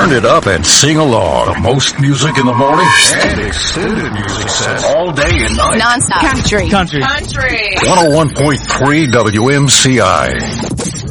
Turn it up and sing along. The most music in the morning and extended music sets all day and night. Non-stop. Country. 101.3 WMCI.